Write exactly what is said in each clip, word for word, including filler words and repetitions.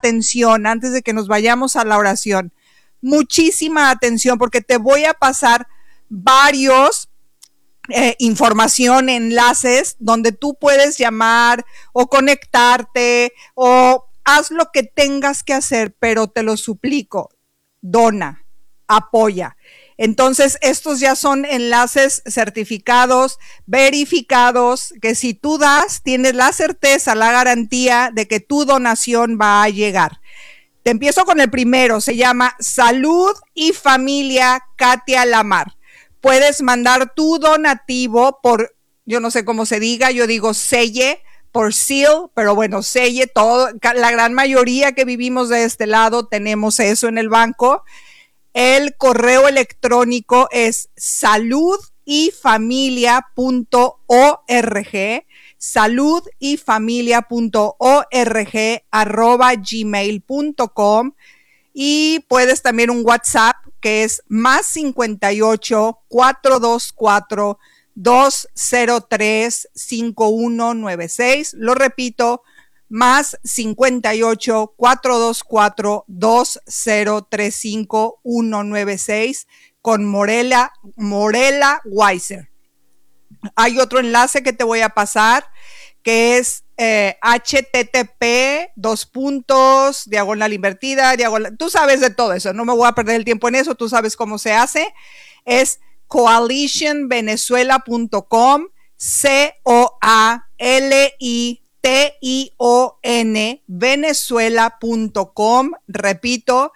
atención antes de que nos vayamos a la oración. Muchísima atención, porque te voy a pasar varios eh, información, enlaces donde tú puedes llamar o conectarte o haz lo que tengas que hacer, pero te lo suplico, dona, apoya. Entonces, estos ya son enlaces certificados, verificados, que si tú das, tienes la certeza, la garantía de que tu donación va a llegar. Te empiezo con el primero, se llama Salud y Familia Katia Lamar. Puedes mandar tu donativo por, yo no sé cómo se diga, yo digo selle, por seal, pero bueno, selle, todo, la gran mayoría que vivimos de este lado tenemos eso en el banco. El correo electrónico es salud y familia punto org, salud y familia punto org arroba gmail punto com, y puedes también un WhatsApp que es más cincuenta y ocho, cuatrocientos veinticuatro, doscientos tres, cincuenta y uno noventa y seis. Lo repito, más cincuenta y ocho, cuatrocientos veinticuatro, doscientos tres, cincuenta y uno noventa y seis con Morela, Morela Weiser. Hay otro enlace que te voy a pasar que es eh, http dos puntos diagonal invertida diagonal, tú sabes de todo eso, no me voy a perder el tiempo en eso, tú sabes cómo se hace. Es coalition venezuela punto com, C O A L I T I O N venezuela punto com. Repito,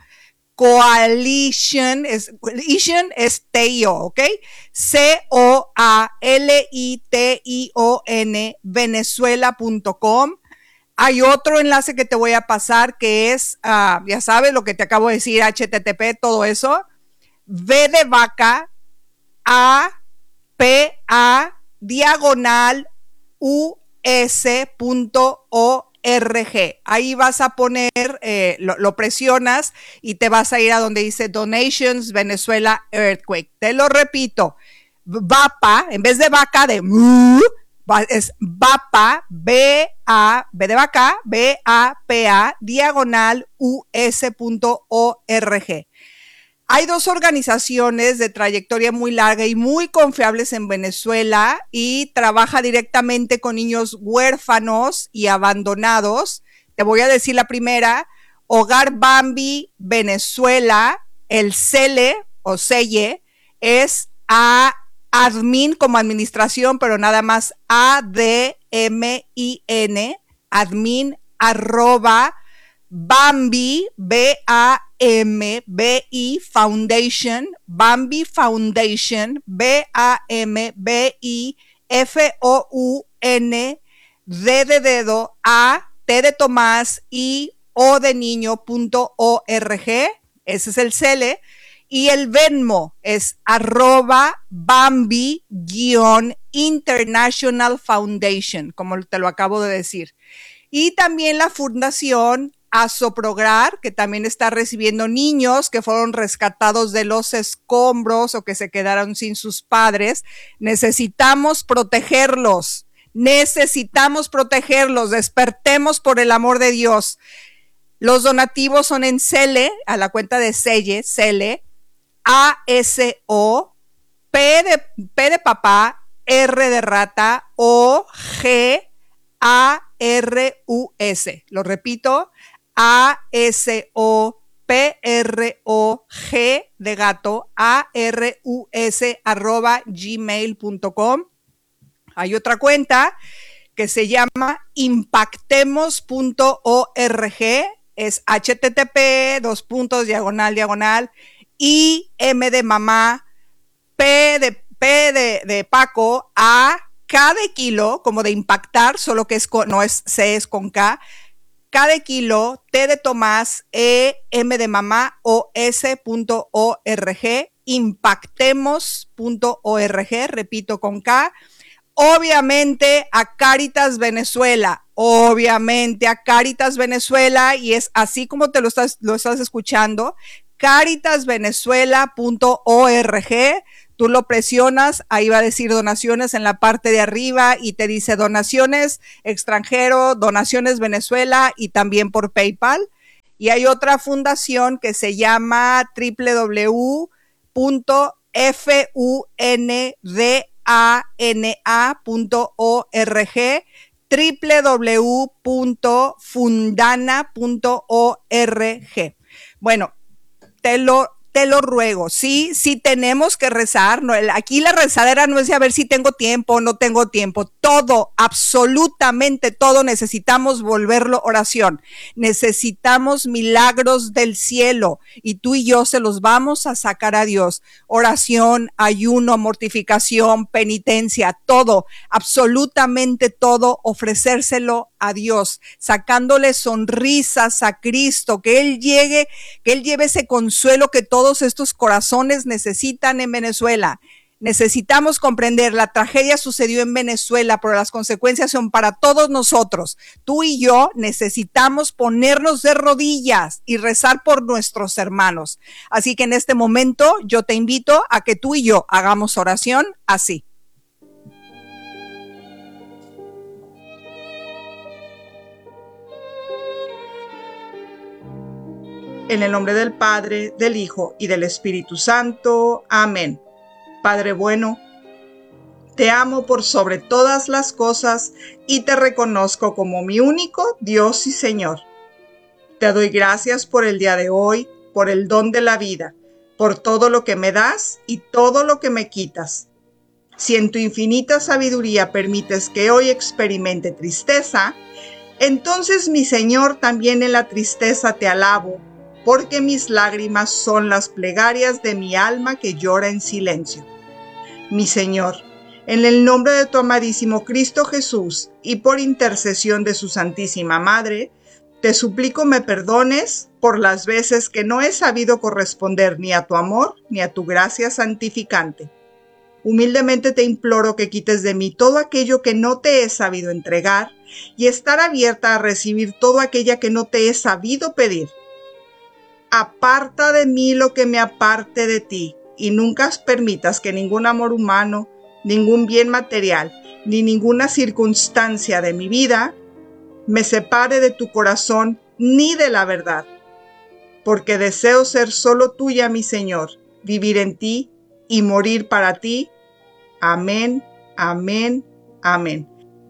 coalition es, coalition es T I O, ¿ok? C O A L I T I O N venezuela punto com. Hay otro enlace que te voy a pasar que es, uh, ya sabes lo que te acabo de decir, H T T P, todo eso. V de vaca, A, P, A, diagonal, U, S punto org. Ahí vas a poner, eh, lo, lo presionas y te vas a ir a donde dice Donations Venezuela Earthquake. Te lo repito, VAPA, en vez de vaca de mu, es VAPA, B A, B de vaca, B A P A, diagonal, U S punto org. Hay dos organizaciones de trayectoria muy larga y muy confiables en Venezuela y trabaja directamente con niños huérfanos y abandonados. Te voy a decir la primera, Hogar Bambi Venezuela, el CELE o CELE es a admin como administración, pero nada más A D M I N, admin arroba Bambi, B A M B I Foundation, Bambi Foundation, B A M B I F O U N, D de dedo, A, T de Tomás, I, O de niño, punto org. Ese es el CELE. Y el Venmo es arroba Bambi guión International Foundation, como te lo acabo de decir. Y también la fundación Asoprograr, que también está recibiendo niños que fueron rescatados de los escombros o que se quedaron sin sus padres. Necesitamos protegerlos, necesitamos protegerlos, despertemos por el amor de Dios. Los donativos son en CELE, a la cuenta de CELE, CELE, A S O, P de, P de papá, R de rata, O, G, A, R, U, S. Lo repito, A, S, O, P, R, O, G de gato, A, R, U, S, arroba gmail punto com. Hay otra cuenta que se llama impactemos punto org, es http, dos puntos, diagonal, diagonal, I, M de mamá, P de, P de, de Paco, A, K de kilo, como de impactar, solo que es con, no es C, es con K, K de kilo, T de Tomás, E, M de mamá, O, S punto org, impactemos punto org, repito con K. Obviamente a Cáritas Venezuela, obviamente a Cáritas Venezuela, y es así como te lo estás, lo estás escuchando, cáritas venezuela punto org. Tú lo presionas, ahí va a decir donaciones en la parte de arriba y te dice donaciones extranjero, donaciones Venezuela y también por PayPal. Y hay otra fundación que se llama w w w punto fundana punto org, w w w punto fundana punto org. Bueno, te lo, te lo ruego, sí, sí tenemos que rezar. No, aquí la rezadera no es de a ver si tengo tiempo o no tengo tiempo. Todo, absolutamente todo necesitamos volverlo oración. Necesitamos milagros del cielo y tú y yo se los vamos a sacar a Dios. Oración, ayuno, mortificación, penitencia, todo, absolutamente todo, ofrecérselo a Dios, sacándole sonrisas a Cristo, que Él llegue, que Él lleve ese consuelo que todos estos corazones necesitan en Venezuela. Necesitamos comprender, la tragedia sucedió en Venezuela, pero las consecuencias son para todos nosotros. Tú y yo necesitamos ponernos de rodillas y rezar por nuestros hermanos. Así que en este momento yo te invito a que tú y yo hagamos oración así. En el nombre del Padre, del Hijo y del Espíritu Santo. Amén. Padre bueno, te amo por sobre todas las cosas y te reconozco como mi único Dios y Señor. Te doy gracias por el día de hoy, por el don de la vida, por todo lo que me das y todo lo que me quitas. Si en tu infinita sabiduría permites que hoy experimente tristeza, entonces, mi Señor, también en la tristeza te alabo, porque mis lágrimas son las plegarias de mi alma que llora en silencio. Mi Señor, en el nombre de tu amadísimo Cristo Jesús y por intercesión de su Santísima Madre, te suplico me perdones por las veces que no he sabido corresponder ni a tu amor ni a tu gracia santificante. Humildemente te imploro que quites de mí todo aquello que no te he sabido entregar y estar abierta a recibir todo aquello que no te he sabido pedir. Aparta de mí lo que me aparte de ti, y nunca permitas que ningún amor humano, ningún bien material, ni ninguna circunstancia de mi vida me separe de tu corazón ni de la verdad, porque deseo ser solo tuya, mi Señor, vivir en ti y morir para ti. Amén, amén, amén.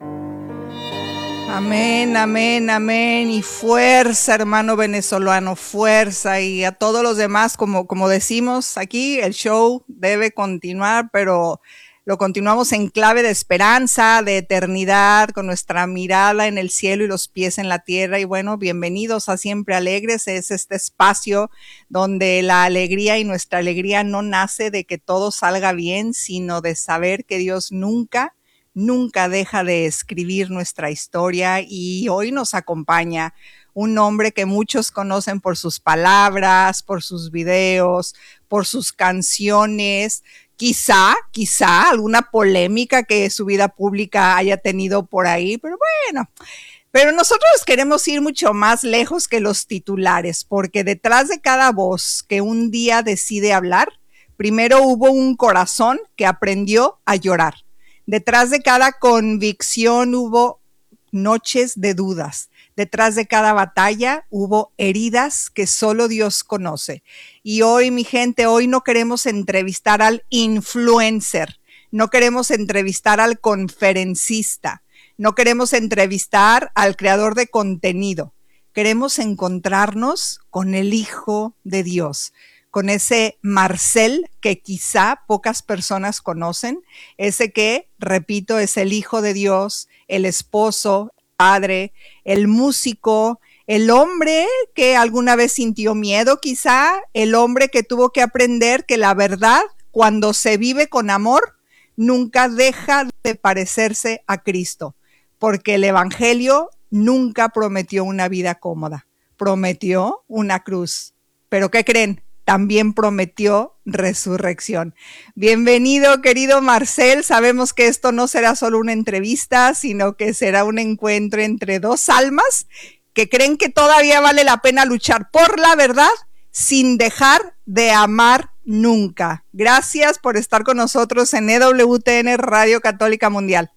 Amén, amén, amén. Y fuerza, hermano venezolano, fuerza. Y a todos los demás, como, como decimos aquí, el show debe continuar, pero lo continuamos en clave de esperanza, de eternidad, con nuestra mirada en el cielo y los pies en la tierra. Y bueno, bienvenidos a Siempre Alegres. Es este espacio donde la alegría y nuestra alegría no nace de que todo salga bien, sino de saber que Dios nunca Nunca deja de escribir nuestra historia, y hoy nos acompaña un hombre que muchos conocen por sus palabras, por sus videos, por sus canciones, quizá, quizá alguna polémica que su vida pública haya tenido por ahí, pero bueno. Pero nosotros queremos ir mucho más lejos que los titulares, porque detrás de cada voz que un día decide hablar, primero hubo un corazón que aprendió a llorar. Detrás de cada convicción hubo noches de dudas. Detrás de cada batalla hubo heridas que solo Dios conoce. Y hoy, mi gente, hoy no queremos entrevistar al influencer, no queremos entrevistar al conferencista, no queremos entrevistar al creador de contenido. Queremos encontrarnos con el Hijo de Dios, con ese Marcel que quizá pocas personas conocen, ese que, repito, es el Hijo de Dios, el esposo, el padre, el músico, el hombre que alguna vez sintió miedo quizá, el hombre que tuvo que aprender que la verdad, cuando se vive con amor, nunca deja de parecerse a Cristo, porque el Evangelio nunca prometió una vida cómoda, prometió una cruz. ¿Pero qué creen? También prometió resurrección. Bienvenido, querido Marcel. Sabemos que esto no será solo una entrevista, sino que será un encuentro entre dos almas que creen que todavía vale la pena luchar por la verdad sin dejar de amar nunca. Gracias por estar con nosotros en E W T N Radio Católica Mundial.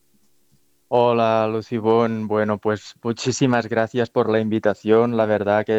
Hola, Lucibón. Bueno, pues muchísimas gracias por la invitación. La verdad que